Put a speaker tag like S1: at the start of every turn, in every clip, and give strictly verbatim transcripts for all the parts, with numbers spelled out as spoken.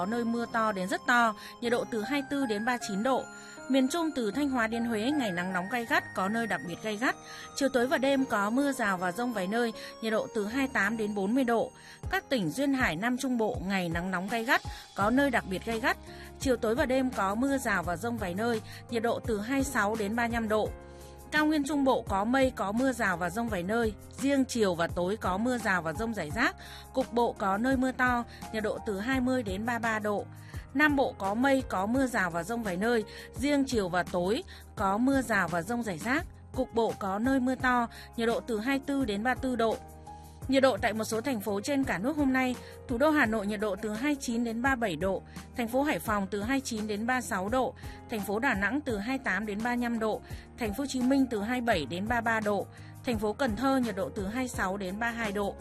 S1: có nơi mưa to đến rất to, nhiệt độ từ hai mươi tư đến ba mươi chín độ. Miền Trung từ Thanh Hóa đến Huế ngày nắng nóng gay gắt, có nơi đặc biệt gay gắt. Chiều tối và đêm có mưa rào và dông vài nơi, nhiệt độ từ hai mươi tám đến bốn mươi độ. Các tỉnh duyên hải Nam Trung Bộ ngày nắng nóng gay gắt, có nơi đặc biệt gay gắt. Chiều tối và đêm có mưa rào và dông vài nơi, nhiệt độ từ hai mươi sáu đến ba mươi lăm độ. Cao nguyên Trung Bộ có mây, có mưa rào và dông vài nơi. Riêng chiều và tối có mưa rào và dông rải rác. Cục bộ có nơi mưa to, nhiệt độ từ hai mươi đến ba mươi ba độ. Nam Bộ có mây, có mưa rào và dông vài nơi. Riêng chiều và tối có mưa rào và dông rải rác. Cục bộ có nơi mưa to, nhiệt độ từ hai mươi tư đến ba mươi tư độ. Nhiệt độ tại một số thành phố trên cả nước hôm nay: thủ đô Hà Nội nhiệt độ từ hai mươi chín đến ba mươi bảy độ, thành phố Hải Phòng từ hai mươi chín đến ba mươi sáu độ, thành phố Đà Nẵng từ hai mươi tám đến ba mươi lăm độ, thành phố Hồ Chí Minh từ hai mươi bảy đến ba mươi ba độ, thành phố Cần Thơ nhiệt độ từ hai mươi sáu đến ba mươi hai độ.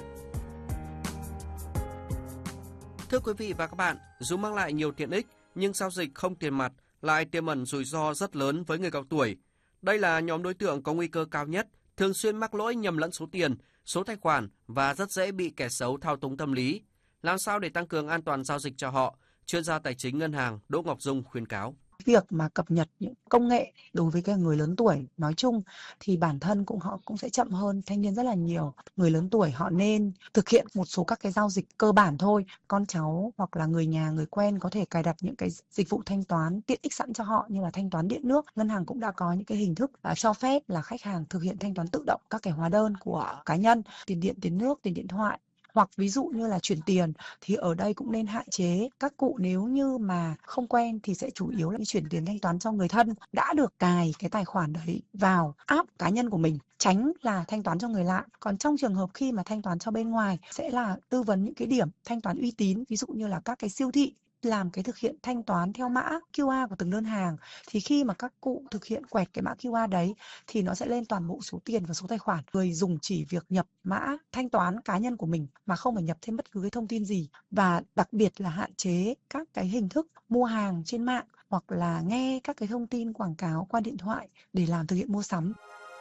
S2: Thưa quý vị và các bạn, dù mang lại nhiều tiện ích nhưng giao dịch không tiền mặt lại tiềm ẩn rủi ro rất lớn với người cao tuổi. Đây là nhóm đối tượng có nguy cơ cao nhất, thường xuyên mắc lỗi nhầm lẫn số tiền, số tài khoản và rất dễ bị kẻ xấu thao túng tâm lý. Làm sao để tăng cường an toàn giao dịch cho họ? Chuyên gia tài chính ngân hàng Đỗ Ngọc Dung khuyến cáo.
S3: Việc mà cập nhật những công nghệ đối với các người lớn tuổi nói chung thì bản thân cũng họ cũng sẽ chậm hơn thanh niên rất là nhiều. Người lớn tuổi họ nên thực hiện một số các cái giao dịch cơ bản thôi. Con cháu hoặc là người nhà, người quen có thể cài đặt những cái dịch vụ thanh toán tiện ích sẵn cho họ như là thanh toán điện nước. Ngân hàng cũng đã có những cái hình thức uh, cho phép là khách hàng thực hiện thanh toán tự động các cái hóa đơn của cá nhân, tiền điện, tiền nước, tiền điện thoại. Hoặc ví dụ như là chuyển tiền thì ở đây cũng nên hạn chế. Các cụ nếu như mà không quen thì sẽ chủ yếu là chuyển tiền thanh toán cho người thân đã được cài cái tài khoản đấy vào app cá nhân của mình, tránh là thanh toán cho người lạ. Còn trong trường hợp khi mà thanh toán cho bên ngoài sẽ là tư vấn những cái điểm thanh toán uy tín, ví dụ như là các cái siêu thị làm cái thực hiện thanh toán theo mã quy rờ của từng đơn hàng, thì khi mà các cụ thực hiện quẹt cái mã quy rờ đấy thì nó sẽ lên toàn bộ số tiền và số tài khoản. Người dùng chỉ việc nhập mã thanh toán cá nhân của mình mà không phải nhập thêm bất cứ cái thông tin gì. Và đặc biệt là hạn chế các cái hình thức mua hàng trên mạng hoặc là nghe các cái thông tin quảng cáo qua điện thoại để làm thực hiện mua sắm.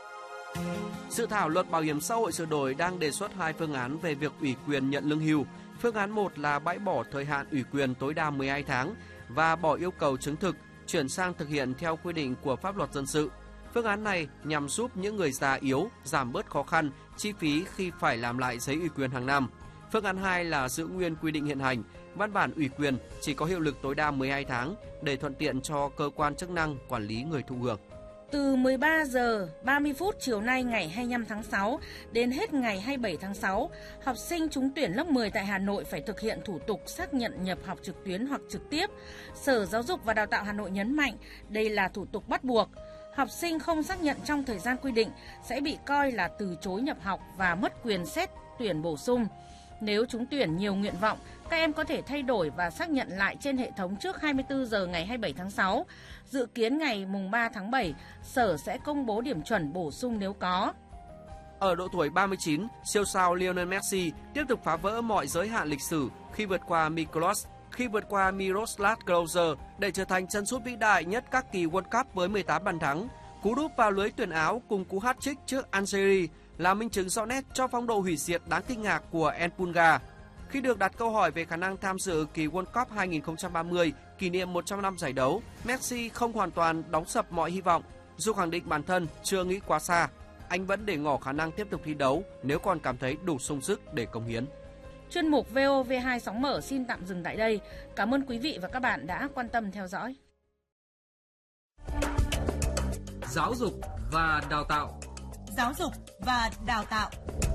S2: Dự thảo luật bảo hiểm xã hội sửa đổi đang đề xuất hai phương án về việc ủy quyền nhận lương hưu. Phương án một là bãi bỏ thời hạn ủy quyền tối đa mười hai tháng và bỏ yêu cầu chứng thực, chuyển sang thực hiện theo quy định của pháp luật dân sự. Phương án này nhằm giúp những người già yếu giảm bớt khó khăn, chi phí khi phải làm lại giấy ủy quyền hàng năm. Phương án hai là giữ nguyên quy định hiện hành, văn bản ủy quyền chỉ có hiệu lực tối đa mười hai tháng để thuận tiện cho cơ quan chức năng quản lý người thụ hưởng.
S1: Từ mười ba giờ ba mươi phút chiều nay ngày hai mươi lăm tháng sáu đến hết ngày hai mươi bảy tháng sáu, học sinh trúng tuyển lớp mười tại Hà Nội phải thực hiện thủ tục xác nhận nhập học trực tuyến hoặc trực tiếp. Sở Giáo dục và Đào tạo Hà Nội nhấn mạnh đây là thủ tục bắt buộc. Học sinh không xác nhận trong thời gian quy định sẽ bị coi là từ chối nhập học và mất quyền xét tuyển bổ sung. Nếu trúng tuyển nhiều nguyện vọng, các em có thể thay đổi và xác nhận lại trên hệ thống trước hai mươi tư giờ ngày hai mươi bảy tháng sáu. Dự kiến ngày mùng ba tháng bảy, Sở sẽ công bố điểm chuẩn bổ sung nếu có.
S2: Ở độ tuổi ba mươi chín, siêu sao Lionel Messi tiếp tục phá vỡ mọi giới hạn lịch sử khi vượt qua Miklos, khi vượt qua Miroslav Klose để trở thành chân sút vĩ đại nhất các kỳ World Cup với mười tám bàn thắng. Cú đúp vào lưới tuyển áo cùng cú hat-trick trước Algeria là minh chứng rõ nét cho phong độ hủy diệt đáng kinh ngạc của El Pulga. Khi được đặt câu hỏi về khả năng tham dự kỳ World Cup hai không ba mươi kỷ niệm một trăm năm giải đấu, Messi không hoàn toàn đóng sập mọi hy vọng. Dù khẳng định bản thân chưa nghĩ quá xa, anh vẫn để ngỏ khả năng tiếp tục thi đấu nếu còn cảm thấy đủ sung sức để cống hiến.
S1: Chuyên mục vê o vê hai sóng mở xin tạm dừng tại đây. Cảm ơn quý vị và các bạn đã quan tâm theo dõi.
S4: Giáo dục và đào tạo.
S5: Giáo dục và đào tạo.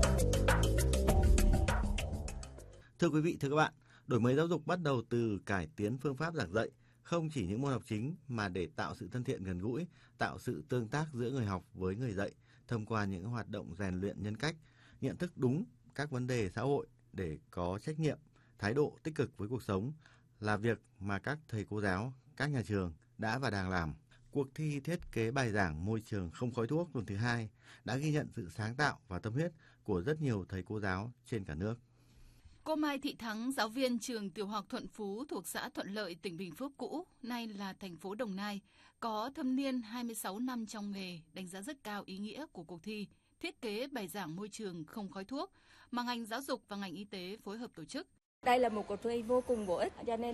S6: Thưa quý vị, thưa các bạn, đổi mới giáo dục bắt đầu từ cải tiến phương pháp giảng dạy, không chỉ những môn học chính mà để tạo sự thân thiện gần gũi, tạo sự tương tác giữa người học với người dạy thông qua những hoạt động rèn luyện nhân cách, nhận thức đúng các vấn đề xã hội để có trách nhiệm, thái độ tích cực với cuộc sống là việc mà các thầy cô giáo, các nhà trường đã và đang làm. Cuộc thi thiết kế bài giảng môi trường không khói thuốc lần thứ hai đã ghi nhận sự sáng tạo và tâm huyết của rất nhiều thầy cô giáo trên cả nước.
S7: Cô Mai Thị Thắng, giáo viên trường tiểu học Thuận Phú thuộc xã Thuận Lợi, tỉnh Bình Phước cũ, nay là thành phố Đồng Nai, có thâm niên hai mươi sáu năm trong nghề, đánh giá rất cao ý nghĩa của cuộc thi thiết kế bài giảng môi trường không khói thuốc mà ngành giáo dục và ngành y tế phối hợp tổ chức.
S8: Đây là một cuộc thi vô cùng bổ ích, cho nên